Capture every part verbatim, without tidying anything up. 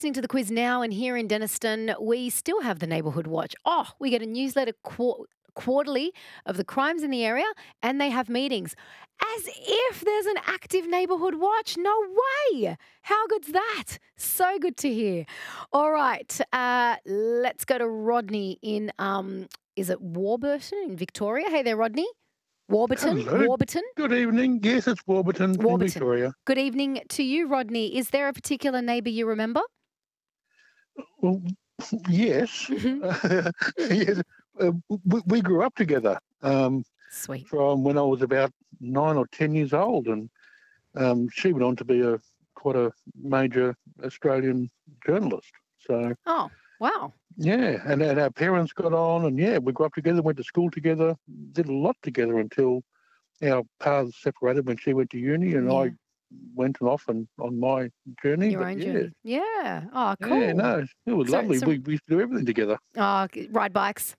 Listening to the quiz now, and here in Denniston, we still have the Neighbourhood Watch. Oh, we get a newsletter qu- quarterly of the crimes in the area, and they have meetings. As if there's an active Neighbourhood Watch. No way. How good's that? So good to hear. All right, uh, let's go to Rodney in, um, is it Warburton in Victoria? Hey there, Rodney. Warburton? Hello. Warburton? Good evening. Yes, it's Warburton in Warburton. Victoria. Good evening to you, Rodney. Is there a particular neighbour you remember? Well, yes. Mhm. yes. Uh, we, we grew up together um, Sweet. from when I was about nine or ten years old, and um, she went on to be a quite a major Australian journalist. So Oh, wow. yeah, and, and our parents got on, and yeah, we grew up together, went to school together, did a lot together until our paths separated when she went to uni, and Yeah. I went off and on my journey. Your But own yeah, journey. Yeah. Oh, yeah, cool. no, it was So, lovely. so We, we used to do everything together. oh, g- ride bikes.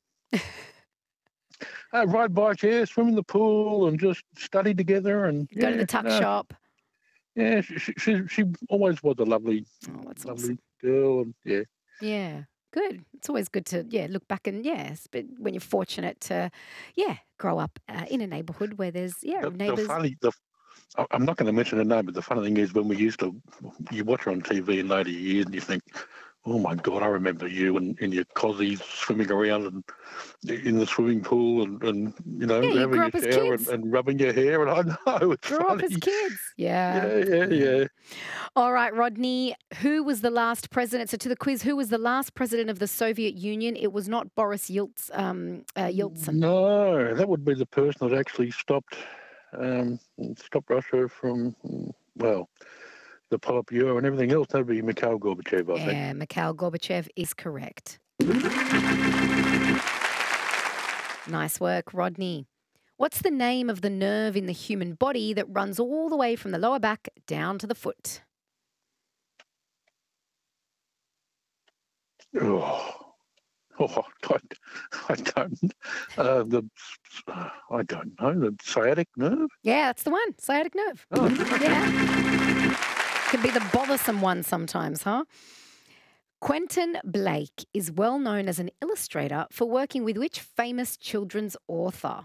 Uh, ride bikes, yeah, swim in the pool, and just study together. And Go to the yeah, tuck no, shop. yeah, she, she she she always was a lovely, Oh, that's awesome. lovely girl, and yeah, Yeah. Good. It's always good to, yeah, look back and, yes, but when you're fortunate to, yeah, grow up uh, in a neighbourhood where there's, yeah, the, the neighbours. funny, the I- I'm not going to mention her name, but the funny thing is when we used to, you watch her on T V in later years, and you think, oh my God, I remember you and in your cozies swimming around and in the swimming pool and, and you know, Yeah, you having grew a up as shower and, kids. and rubbing your hair. And I know it's Grew up as funny. kids. Yeah. Yeah, yeah, Yeah. yeah. All right, Rodney, who was the last president? So to the quiz, who was the last president of the Soviet Union? It was not Boris Yeltsin. Um, uh, Yeltsin. No, that would be the person that actually stopped um, stopped Russia from, mm, well, the Politburo and everything else. That would be Mikhail Gorbachev, I think. Yeah, Mikhail Gorbachev is correct. Nice work, Rodney. What's the name of the nerve in the human body that runs all the way from the lower back down to the foot? Oh, oh I, I don't. Uh, the I don't know the sciatic nerve. Yeah, that's the one. Sciatic nerve. Oh, okay. Yeah. Can be the bothersome one sometimes, huh? Quentin Blake is well known as an illustrator for working with which famous children's author?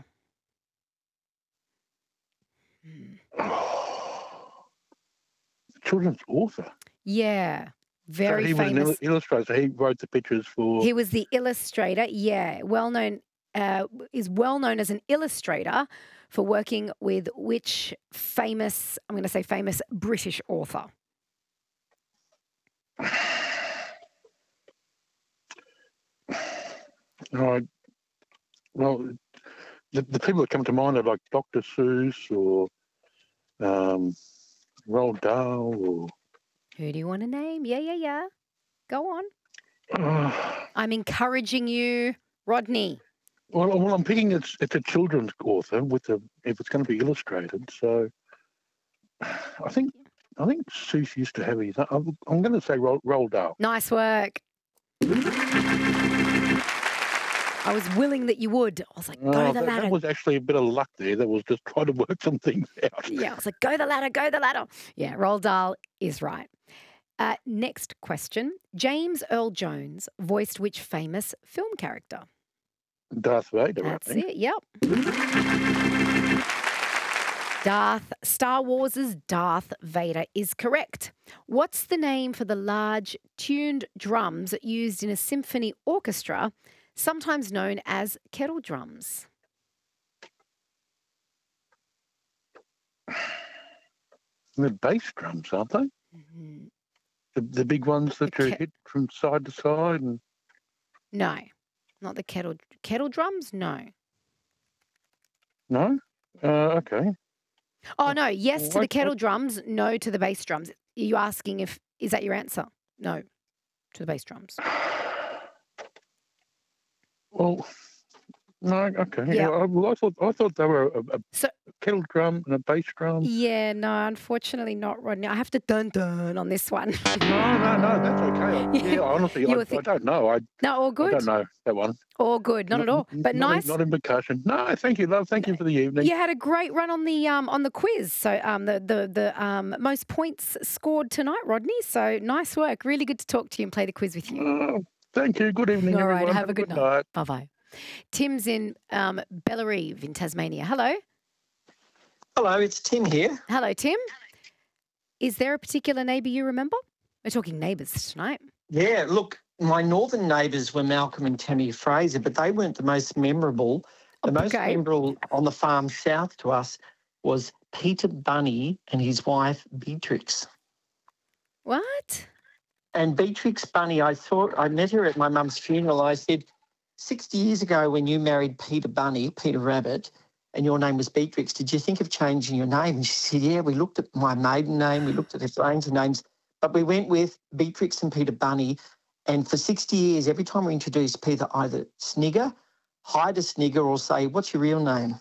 Hmm. Oh, children's author. Yeah, So very he was an il- famous. illustrator. He wrote the pictures for. He was the illustrator. Yeah, well known. Uh, is well known as an illustrator for working with which famous? I'm going to say famous British author. Right. Well, the, the people that come to mind are like Doctor Seuss or um, Roald Dahl or. Who do you want to name? Yeah, yeah, yeah. Go on. Uh, I'm encouraging you, Rodney. well, well, I'm picking it's it's a children's author with a if it's going to be illustrated. So I think I think Seuss used to have his. I'm, I'm going to say Roald, Roald Dahl. Nice work. I was willing that you would. I was like, go Oh, the that, ladder. that was actually a bit of luck there. That was just trying to work some things out. Yeah, I was like, go the ladder, go the ladder. Yeah, Roald Dahl is right. Uh, next question. James Earl Jones voiced which famous film character? Darth Vader, That's I think. it, yep. Darth, Star Wars' Darth Vader is correct. What's the name for the large tuned drums used in a symphony orchestra, sometimes known as kettle drums? The bass drums, aren't they? Mhm. The, the big ones The that you ke- hit from side to side. And no, not the kettle kettle drums. No. no, uh, okay. Oh no, yes to the What, what? kettle drums, no to the bass drums. Are you asking if is that your answer? No to the bass drums. Well, No, okay. Yeah. Yeah, I, well, I thought I thought they were a, a So kettle drum and a bass drum. yeah, no, unfortunately not, Rodney. I have to dun dun on this one. No, no, no, that's okay. I, Yeah, yeah, honestly, I, you were I thi don't know. I No, all I don't good. know that one. All good, not Not at all. n- But not in, nice. not in percussion. No, thank you, love. N Thank you for the evening. You had a great run on the, um, on the quiz. So, um, the the the, um, most points scored tonight, Rodney, so nice work. Really good to talk to you and play the quiz with you. Oh, thank you. Good evening, All right, everyone. have Have a a good good night. night. Bye-bye. Tim's in, um, Bellerive in Tasmania. Hello? Hello, it's Tim here. Hello, Tim. Is there a particular neighbour you remember? We're talking neighbours tonight. Yeah, look, my northern neighbours were Malcolm and Tammy Fraser, but they weren't the most memorable. The most Okay. memorable on the farm south to us was Peter Bunny and his wife Beatrix. What? And Beatrix Bunny, I thought I met her at my mum's funeral. I said, sixty years ago when you married Peter Bunny, Peter Rabbit, and your name was Beatrix, did you think of changing your name? And she said, yeah, we looked at my maiden name, we looked at a range of names, but we went with Beatrix and Peter Bunny. And for sixty years, every time we introduced Peter, either snigger, hide a snigger, or say, what's your real name?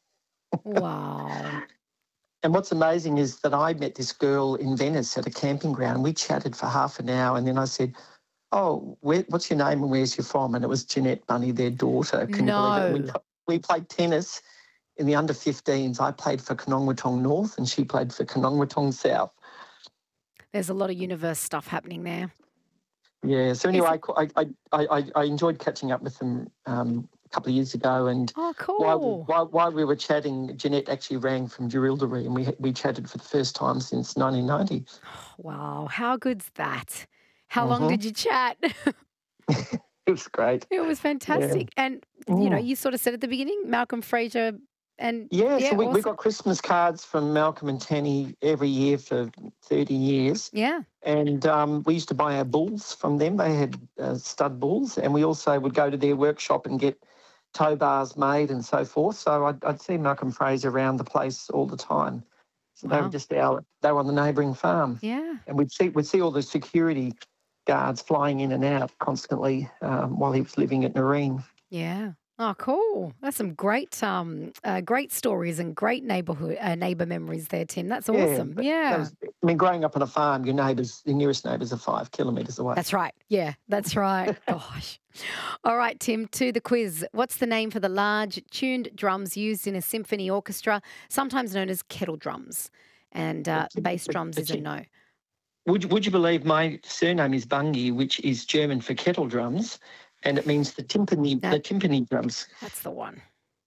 Wow. And what's amazing is that I met this girl in Venice at a camping ground. We chatted for half an hour, and then I said, oh, where, what's your name and where's you from? And it was Jeanette Bunny, their daughter. Can you believe it? We, No. we played tennis in the under fifteens. I played for Conongwatong North and she played for Conongwatong South. There's a lot of universe stuff happening there. Yeah, so Is anyway, I, I, I, I, I enjoyed catching up with them um, a couple of years ago, and Oh, while, cool. while, while we were chatting, Jeanette actually rang from Jerilderie, and we, we chatted for the first time since nineteen ninety. Wow, how good's that? How long Mm-hmm. did you chat? It was great. It was Yeah. fantastic. And, you know, Mm. you sort of said at the beginning, Malcolm Fraser and Yeah, yeah, so we, we awesome. got Christmas cards from Malcolm and Tanny every year for thirty years. Yeah. And um, we used to buy our bulls from them. They had uh, stud bulls. And we also would go to their workshop and get tow bars made and so forth. So I'd, I'd see Malcolm Fraser around the place all the time. So they were Wow. just our, they were on the neighbouring farm. Yeah. And we'd see, we'd see all the security guards flying in and out constantly um, while he was living at Nareen. Yeah. Oh, cool. That's some great, um, uh, great stories and great neighborhood, uh, neighbor memories there, Tim. That's Yeah, awesome. but that Yeah. was, I mean, growing up on a farm, your neighbours, your nearest neighbours are five kilometres away. That's right. Yeah, that's right. Gosh. All right, Tim, to the quiz. What's the name for the large tuned drums used in a symphony orchestra, sometimes known as kettle drums? And uh, It's a- bass it's a- drums is it's a a- no. Would, you- would you believe my surname is Bungie, which is German for kettle drums, and it means the timpani, No. the timpani drums. That's the one.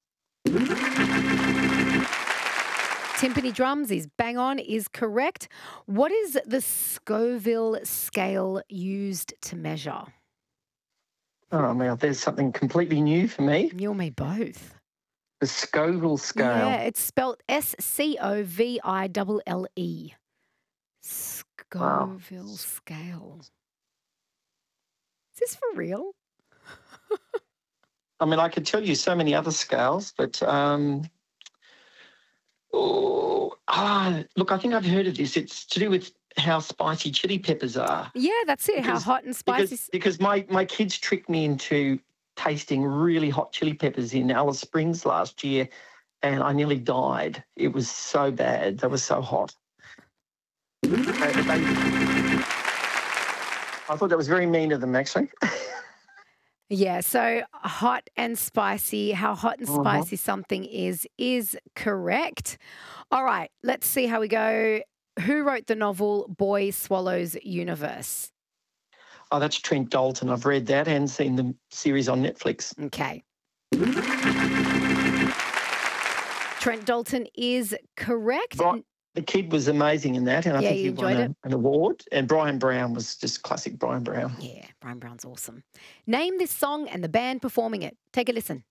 Timpani drums is bang on, is correct. What is the Scoville scale used to measure? Oh, now there's something completely new for me. You and me both. The Scoville scale. Yeah, it's spelled S C O V I L L E. Wow. Scoville scale. Is this for real? I mean, I could tell you so many other scales, but um, oh, ah, look, I think I've heard of this. It's to do with how spicy chili peppers are. Yeah, that's it. How Because- hot and spicy. Because, because my, my kids tricked me into tasting really hot chili peppers in Alice Springs last year, and I nearly died. It was so bad. They were so hot. They- they- I thought that was very mean of them, actually. Yeah, so hot and spicy, how hot and Mhm. spicy something is, is correct. All right, let's see how we go. Who wrote the novel Boy Swallows Universe? Oh, that's Trent Dalton. I've read that and seen the series on Netflix. Okay. Trent Dalton is correct. Right. The kid was amazing in that, and I Yeah, think you he won enjoyed a, an award. And Brian Brown was just classic Brian Brown. Yeah, Brian Brown's awesome. Name this song and the band performing it. Take a listen.